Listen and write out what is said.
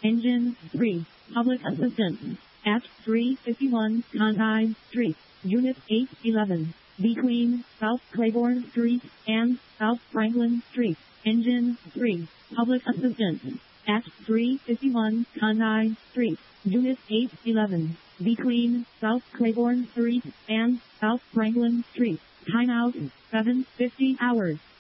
Engine 3. Public assistance. At 351 Conti Street, Unit 811. Between South Claiborne Street and South Franklin Street. Engine 3. Public assistance. At 351 Conti Street, Unit 811. Between South Claiborne Street and South Franklin Street. Timeout 7:50 hours.